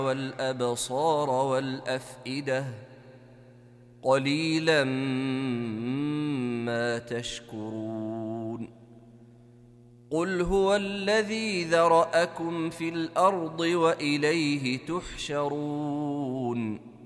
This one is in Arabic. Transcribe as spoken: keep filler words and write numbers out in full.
والأبصار والأفئدة قليلا ما تشكرون قل هو الذي ذرأكم في الأرض وإليه تحشرون